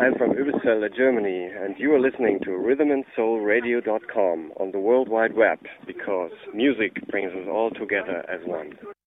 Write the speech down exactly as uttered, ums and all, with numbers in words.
I'm from Oebisfelde, Germany, and you are listening to rhythm and soul radio dot com on the World Wide Web, because music brings us all together as one.